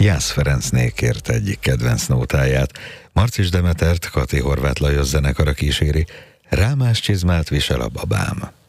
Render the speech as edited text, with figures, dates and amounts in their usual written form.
Jász Ferencné kért egyik kedvenc nótáját. Marcis Demetert Kati Horváth Lajos zenekara kíséri. Rámás csizmát visel a babám.